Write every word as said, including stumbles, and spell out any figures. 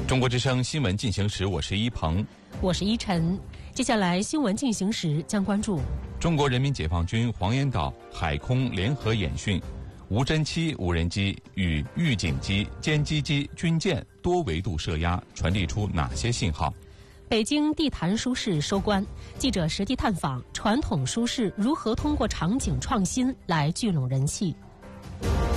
中国之声新闻进行时，我是一鹏， 我是依晨。接下来新闻进行时将关注中国人民解放军黄岩岛海空联合演训，无侦七无人机与预警机、歼击机、军舰多维度射压传递出哪些信号？ 北京地坛书市收官，记者实地探访传统书市如何通过场景创新来聚拢人气。